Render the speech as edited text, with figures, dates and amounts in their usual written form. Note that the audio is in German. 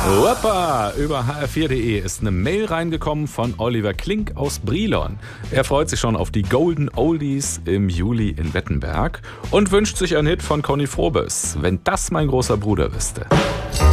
Hoppa! Über hr4.de ist eine Mail reingekommen von Oliver Klink aus Brilon. Er freut sich schon auf die Golden Oldies im Juli in Wettenberg und wünscht sich einen Hit von Conny Frobes. Wenn das mein großer Bruder wüsste.